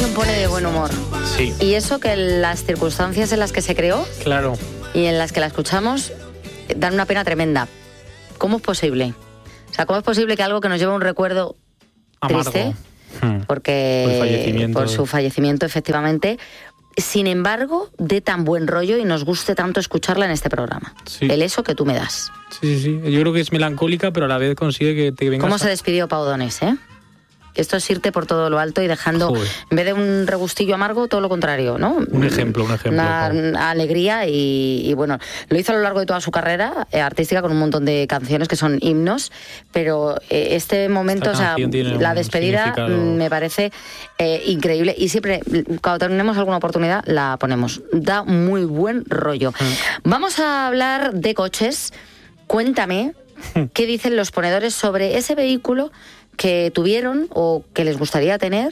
canción pone de buen humor. Sí. Y eso que las circunstancias en las que se creó Claro. y en las que la escuchamos dan una pena tremenda. ¿Cómo es posible? O sea, ¿cómo es posible que algo que nos lleva a un recuerdo Amargo. triste, Por el fallecimiento. por su fallecimiento, efectivamente, sin embargo, dé tan buen rollo y nos guste tanto escucharla en este programa? Sí. El eso que tú me das. Sí. Yo creo que es melancólica, pero a la vez consigue que te vengas... ¿Cómo se despidió Pau Donés, Esto es irte por todo lo alto y dejando, Joder. en vez de un regustillo amargo, todo lo contrario, ¿no? Un ejemplo. Una alegría y bueno, lo hizo a lo largo de toda su carrera artística con un montón de canciones que son himnos, pero este momento, o sea, la despedida me parece increíble y siempre, cuando tenemos alguna oportunidad, la ponemos. Da muy buen rollo. Vamos a hablar de coches. Cuéntame qué dicen los ponedores sobre ese vehículo que tuvieron o que les gustaría tener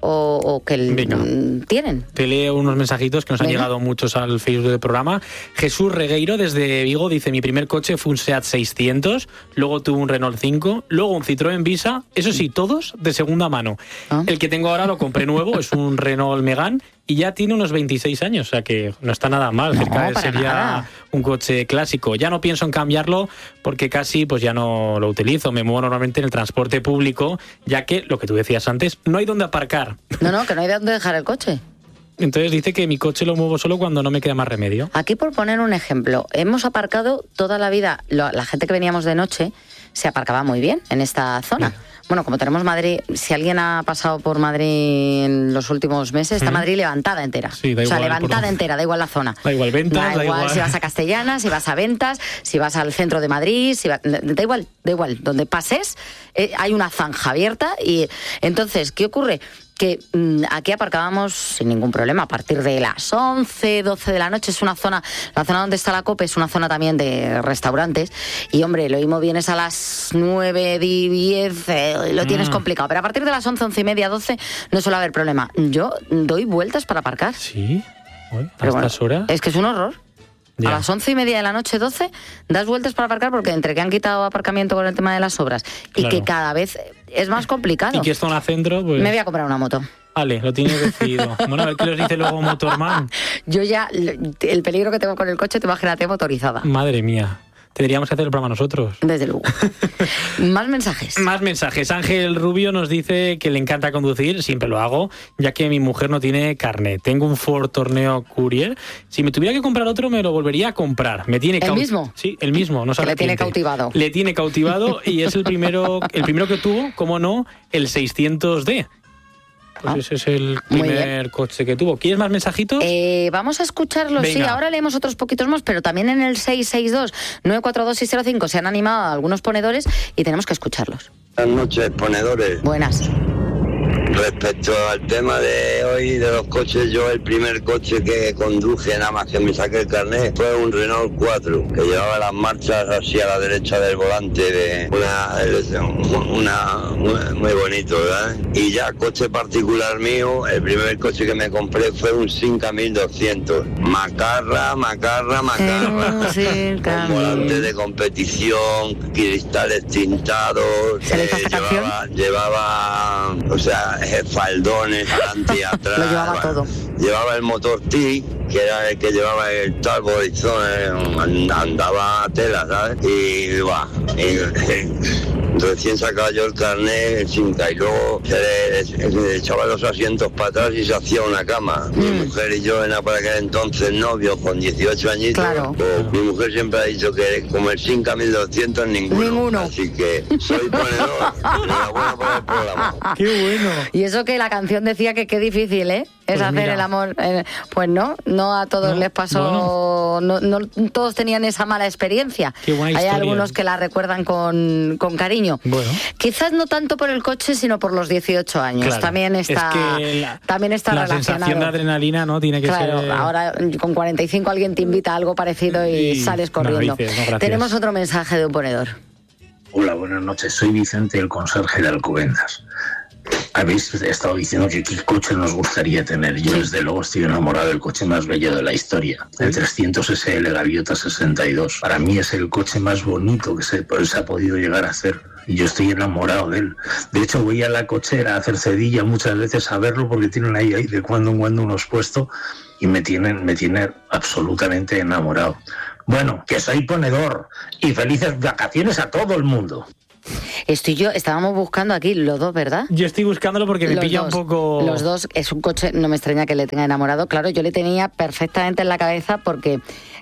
o que tienen. Te leo unos mensajitos que nos han Venga. llegado muchos al Facebook del programa. Jesús Regueiro desde Vigo dice: mi primer coche fue un Seat 600, luego tuve un Renault 5, luego un Citroën Visa, eso sí, todos de segunda mano. El que tengo ahora lo compré nuevo, es un Renault Megane y ya tiene unos 26 años, o sea que no está nada mal. No, Cerca de para sería nada. un coche clásico. Ya no pienso en cambiarlo porque casi pues ya no lo utilizo. Me muevo normalmente en el transporte público, ya que, lo que tú decías antes, no hay dónde aparcar. No, que no hay dónde dejar el coche. Entonces dice que mi coche lo muevo solo cuando no me queda más remedio. Aquí, por poner un ejemplo, hemos aparcado toda la vida, la gente que veníamos de noche se aparcaba muy bien en esta zona. Bueno, como tenemos Madrid, si alguien ha pasado por Madrid en los últimos meses, está Madrid levantada entera. Sí, da o sea, igual, levantada entera, da igual la zona. Da igual Ventas, da igual si vas a Castellana, si vas a Ventas, si vas al centro de Madrid, da igual. Donde pases, hay una zanja abierta y entonces, ¿qué ocurre? Que aquí aparcábamos sin ningún problema a partir de las 11, 12 de la noche. Es una zona, la zona donde está la COPE es una zona también de restaurantes y hombre, lo mismo vienes a las 9, 10, lo tienes complicado, pero a partir de las 11, 11 y media, 12 no suele haber problema. Yo doy vueltas para aparcar. Sí, a Pero estas horas. Es que es un horror. Ya. A las 11 y media de la noche, 12, das vueltas para aparcar porque entre que han quitado aparcamiento con el tema de las obras y Claro. que cada vez es más complicado. Y que es zona centro, pues... Me voy a comprar una moto. Vale, lo tienes decidido. Bueno, a ver qué les dice luego Motorman. Yo ya, el peligro que tengo con el coche, te imagínate motorizada. Madre mía. Tendríamos que hacer el programa nosotros. Desde luego. Más mensajes. Más mensajes. Ángel Rubio nos dice que le encanta conducir, siempre lo hago, ya que mi mujer no tiene carnet. Tengo un Ford Tourneo Courier. Si me tuviera que comprar otro, me lo volvería a comprar. Me tiene ¿El mismo? Sí, el mismo. No se Que le tiene arrepiente. cautivado. Le tiene cautivado y es el primero que tuvo, como no, el 600D. Pues ese es el muy primer coche que tuvo. ¿Quieres más mensajitos? Vamos a escucharlos, sí, Venga. ahora leemos otros poquitos más, pero también en el 662-942-605 se han animado algunos ponedores y tenemos que escucharlos. Buenas noches, ponedores. Buenas. Respecto al tema de hoy de los coches, yo el primer coche que conduje, nada más que me saqué el carnet, fue un Renault 4, que llevaba las marchas así a la derecha del volante, de muy bonito, ¿verdad? Y ya coche particular mío, el primer coche que me compré fue un Simca 1200. Macarra. Sí, Con volante de competición, cristales tintados. ¿Se le hizo esta canción? Llevaba, o sea, faldones adelante y atrás. Lo llevaba todo. Llevaba el motor T, que era el que llevaba el Talbot Horizon, andaba a tela, ¿sabes? Y recién sacaba yo el carnet, el Simca, y luego se le echaba los asientos para atrás y se hacía una cama. Mi mujer y yo era para aquel entonces novios con 18 añitos. Claro. Mi mujer siempre ha dicho que como el Simca 1200 ninguno. Así que soy ponedor. Enhorabuena por el programa. ¡Qué bueno! Y eso que la canción decía que qué difícil, ¿eh? Es Pues hacer mira. el amor. Pues no a todos les pasó, no todos tenían esa mala experiencia. Qué buena Hay historia. algunos que la recuerdan con cariño. Bueno. Quizás no tanto por el coche, sino por los 18 años. Claro. También está, es que también está la relacionado. sensación de adrenalina, ¿no? Tiene que Claro, ser... ahora con 45 alguien te invita a algo parecido y sales corriendo. dices, no, gracias. Tenemos otro mensaje de un ponedor. Hola, buenas noches. Soy Vicente, el conserje de Alcobendas. Habéis estado diciendo que qué coche nos gustaría tener. Yo, desde luego, estoy enamorado del coche más bello de la historia. El 300 SL Gaviota 62. Para mí es el coche más bonito que se ha podido llegar a hacer y yo estoy enamorado de él. De hecho, voy a la cochera a hacer cedilla muchas veces a verlo porque tienen ahí de cuando en cuando unos puestos y me tiene absolutamente enamorado. Bueno, que soy ponedor y felices vacaciones a todo el mundo. Estábamos buscando aquí los dos, ¿verdad? Yo estoy buscándolo porque me pilla un poco... Los dos, es un coche, no me extraña que le tenga enamorado. Claro, yo le tenía perfectamente en la cabeza porque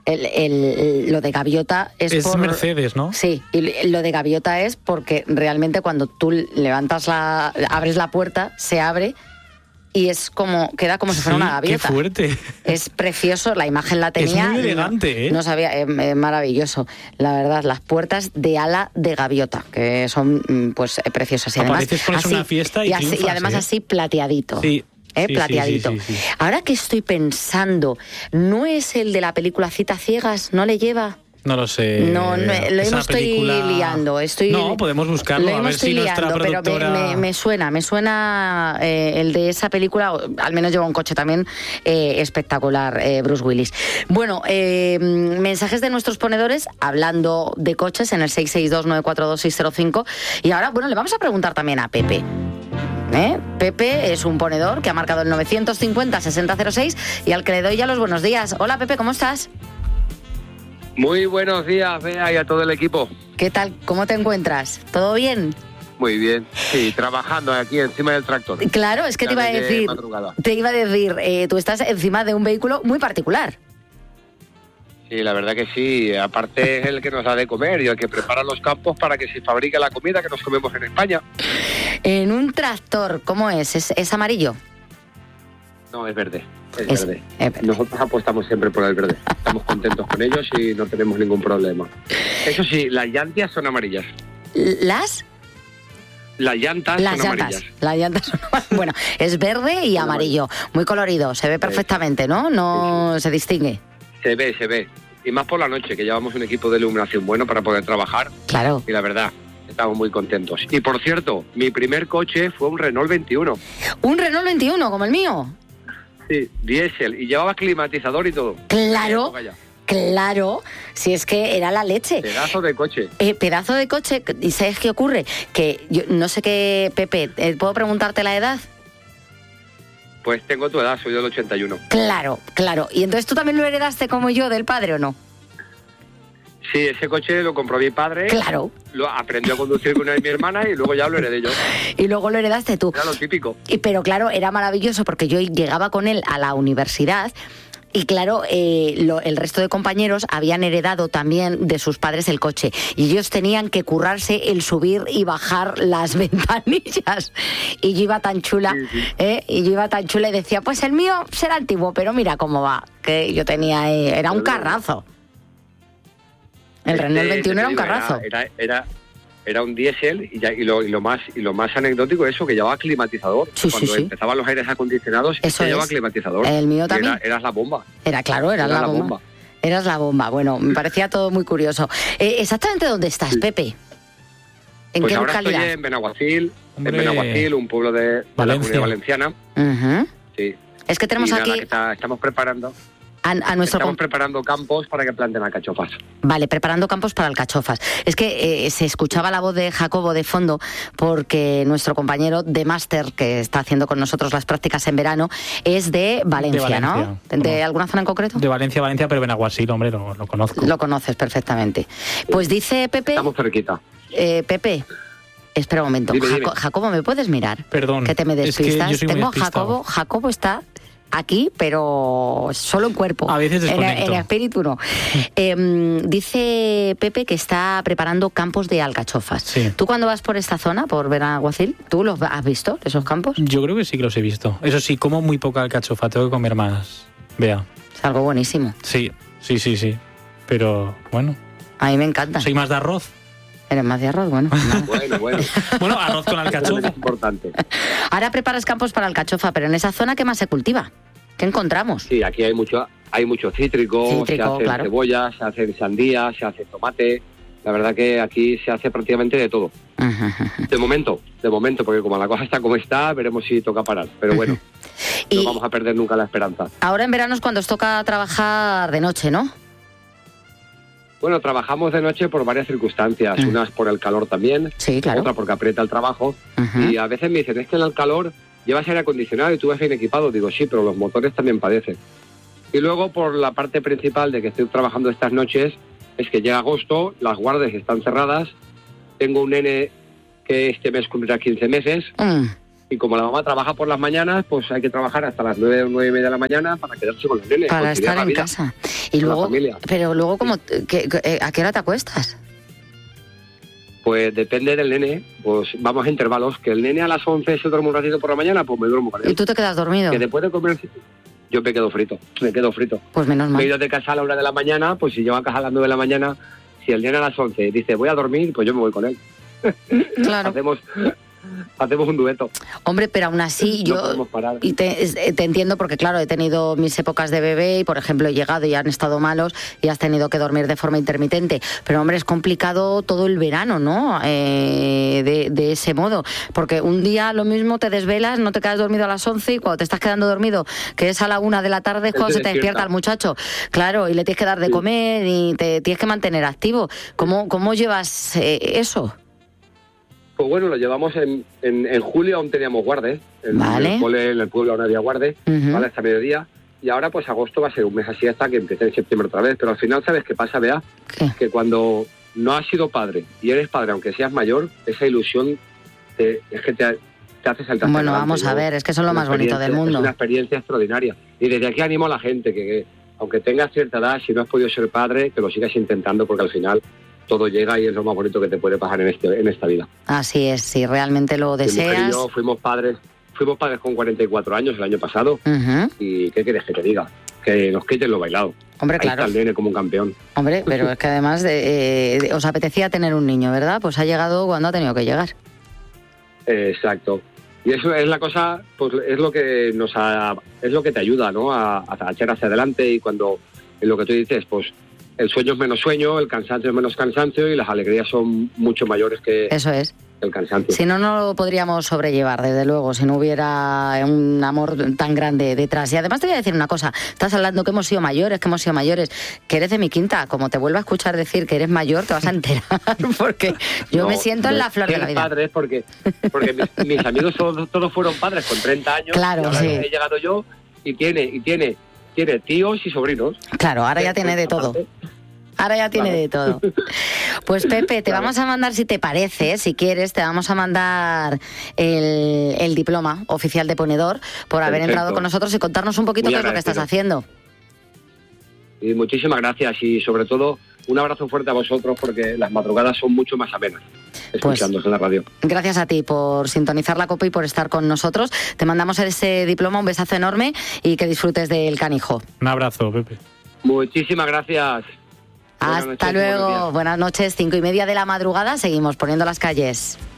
lo de gaviota es por... Mercedes, ¿no? Sí, y lo de gaviota es porque realmente cuando tú abres la puerta, se abre... Y queda como si fuera una gaviota. ¡Qué fuerte! Es precioso, la imagen la tenía. Es muy elegante, ¿eh? No sabía, es maravilloso. La verdad, las puertas de ala de gaviota, que son pues preciosas. Y además, así, una fiesta y además así plateadito. Sí. Plateadito. Sí. Ahora que estoy pensando, ¿no es el de la película Citas Ciegas? ¿No le lleva? No lo sé. No, estoy liando. No, podemos buscarlo, a ver si nuestra productora... Pero me suena el de esa película, al menos lleva un coche también espectacular, Bruce Willis. Bueno, mensajes de nuestros ponedores hablando de coches en el 662-942-605. Y ahora, bueno, le vamos a preguntar también a Pepe. Pepe es un ponedor que ha marcado el 950-6006 y al que le doy ya los buenos días. Hola, Pepe, ¿cómo estás? Muy buenos días, Bea, y a todo el equipo. ¿Qué tal? ¿Cómo te encuentras? ¿Todo bien? Muy bien, sí, trabajando aquí encima del tractor. Claro, es que te iba a decir, tú estás encima de un vehículo muy particular. Sí, la verdad que sí, aparte es el que nos da de comer y el que prepara los campos para que se fabrique la comida que nos comemos en España. En un tractor, ¿cómo es? ¿Es amarillo? No, es verde. Es verde. Nosotros apostamos siempre por el verde. Estamos contentos con ellos y no tenemos ningún problema. Eso sí, las llantas son amarillas. ¿Las? Las llantas son amarillas. Las llantas son amarillas. Bueno, es verde y amarillo. Muy colorido. Se ve perfectamente, ¿no? No se distingue. Se ve. Y más por la noche, que llevamos un equipo de iluminación bueno para poder trabajar. Claro. Y la verdad, estamos muy contentos. Y por cierto, mi primer coche fue un Renault 21. ¿Un Renault 21 como el mío? Sí, diésel, y llevaba climatizador y todo. Claro, si es que era la leche. Pedazo de coche. Pedazo de coche, ¿y sabes qué ocurre? Que yo no sé qué, Pepe, ¿puedo preguntarte la edad? Pues tengo tu edad, soy del 81. Claro, ¿y entonces tú también lo heredaste como yo del padre o no? Sí, ese coche lo compró mi padre. Claro. Lo aprendió a conducir con mi hermana y luego ya lo heredé yo. Y luego lo heredaste tú. Era lo típico. Pero claro, era maravilloso porque yo llegaba con él a la universidad y claro, el resto de compañeros habían heredado también de sus padres el coche y ellos tenían que currarse el subir y bajar las ventanillas. Y yo iba tan chula, y decía, pues el mío será antiguo, pero mira cómo va, que yo tenía, era un carrazo. El Renault 21 era un carrazo. Era un diésel y lo más anecdótico es eso, que llevaba climatizador. Cuando empezaban los aires acondicionados, llevaba climatizador. El mío también. Eras la bomba. Era la bomba. Eras la bomba. Bueno, me parecía todo muy curioso. ¿Exactamente dónde estás, Pepe? ¿En pues qué ahora localidad? Estoy en Benaguacil, un pueblo de la Comunidad Valenciana. Sí. Es que tenemos aquí... Estamos preparando... Estamos preparando campos para que planten alcachofas. Vale, preparando campos para alcachofas. Es que se escuchaba la voz de Jacobo de fondo porque nuestro compañero de máster que está haciendo con nosotros las prácticas en verano es de Valencia, ¿no? ¿De alguna zona en concreto? De Valencia, pero Benaguasil, hombre, lo conozco. Lo conoces perfectamente. Pues dice Pepe... Estamos cerquita. Pepe... Espera un momento. Dime. Jacobo, ¿me puedes mirar? Perdón. Que te me despistas. Es que yo soy muy despistado. Jacobo está... aquí, pero solo en cuerpo. A veces desconecto. En espíritu no. Dice Pepe que está preparando campos de alcachofas. Sí. ¿Tú cuando vas por esta zona, por Benaguacil, tú los has visto, esos campos? Yo creo que sí que los he visto. Eso sí, como muy poca alcachofa, tengo que comer más. Vea. Es algo buenísimo. Sí. Pero, bueno. A mí me encanta. Soy más de arroz. ¿Eres más de arroz? Bueno. Bueno, arroz con alcachofa. Es importante. Ahora preparas campos para alcachofa, pero en esa zona, ¿qué más se cultiva? ¿Qué encontramos? Sí, aquí hay mucho cítrico, se hacen cebollas, se hacen sandía, se hace tomate. La verdad que aquí se hace prácticamente de todo. De momento, porque como la cosa está como está, veremos si toca parar. Pero bueno, no vamos a perder nunca la esperanza. Ahora en verano es cuando os toca trabajar de noche, ¿no? Bueno, trabajamos de noche por varias circunstancias. Unas por el calor también, sí, claro. Otra porque aprieta el trabajo. Y a veces me dicen, es que en el calor llevas aire acondicionado y tú vas bien equipado. Digo, sí, pero los motores también padecen. Y luego por la parte principal de que estoy trabajando estas noches, es que llega agosto, las guardias están cerradas, tengo un nene que este mes cumplirá 15 meses, y como la mamá trabaja por las mañanas, pues hay que trabajar hasta las 9 o 9:30 de la mañana para quedarse con los nenes. Para estar en casa. Y luego, pero luego, ¿a qué hora te acuestas? Pues depende del nene, pues vamos a intervalos. Que el nene a las 11 se duerme un ratito por la mañana, pues me duermo con él. ¿Y tú te quedas dormido? Que después de comer, yo me quedo frito. Pues menos mal. Me he ido de casa a la 1 de la mañana, pues si llego a casa a las 9 de la mañana, si el nene a las 11 dice voy a dormir, pues yo me voy con él. Claro. Hacemos un dueto. Hombre, pero aún así yo y te entiendo porque claro, he tenido mis épocas de bebé y por ejemplo he llegado y han estado malos y has tenido que dormir de forma intermitente, pero hombre, es complicado todo el verano, ¿no? De ese modo, porque un día lo mismo te desvelas, no te quedas dormido a las 11 y cuando te estás quedando dormido, que es a la 1 de la tarde, es cuando se te despierta el muchacho, claro, y le tienes que dar de comer y te tienes que mantener activo. ¿Cómo llevas eso? Pues bueno, lo llevamos en julio, aún teníamos guardes. En el pueblo aún había guardes, ¿vale? Hasta mediodía. Y ahora, pues agosto va a ser un mes así hasta que empiece en septiembre otra vez. Pero al final, ¿sabes qué pasa, Bea? ¿Qué? Que cuando no has sido padre y eres padre, aunque seas mayor, esa ilusión es que te hace saltar. Bueno, vamos a ver, es que eso es lo más bonito del mundo. Es una experiencia extraordinaria. Y desde aquí animo a la gente que aunque tengas cierta edad, si no has podido ser padre, que lo sigas intentando, porque al final todo llega y es lo más bonito que te puede pasar en esta vida. Así es, si realmente lo deseas. Mi mujer y yo fuimos padres con 44 años el año pasado. ¿Y qué quieres que te diga? Que nos quiten lo bailado. Hombre, ahí claro. Está el nene como un campeón. Hombre, pero es que además os apetecía tener un niño, ¿verdad? Pues ha llegado cuando ha tenido que llegar. Exacto. Y eso es la cosa, pues es lo que es lo que te ayuda, ¿no? A echar hacia adelante, y cuando en lo que tú dices, pues el sueño es menos sueño, el cansancio es menos cansancio y las alegrías son mucho mayores que eso es. El cansancio. Si no, no lo podríamos sobrellevar, desde luego, si no hubiera un amor tan grande detrás. Y además te voy a decir una cosa, estás hablando que hemos sido mayores, que eres de mi quinta. Como te vuelva a escuchar decir que eres mayor, te vas a enterar, porque yo me siento en la flor de la vida. Padres, porque mis amigos todos fueron padres con 30 años. Claro, y ahora sí. He llegado yo y tiene tíos y sobrinos. Claro, ahora ya tiene de todo. Ahora ya tiene de todo. Pues Pepe, te vamos a mandar, si te parece, si quieres, te vamos a mandar el diploma oficial de ponedor por haber entrado con nosotros y contarnos un poquito qué es lo que estás haciendo. Y muchísimas gracias y sobre todo un abrazo fuerte a vosotros, porque las madrugadas son mucho más amenas escuchándose en la radio. Gracias a ti por sintonizar la COPE y por estar con nosotros. Te mandamos ese diploma, un besazo enorme y que disfrutes del canijo. Un abrazo, Pepe. Muchísimas gracias. Hasta luego, buenas noches, 5:30 de la madrugada, seguimos poniendo las calles.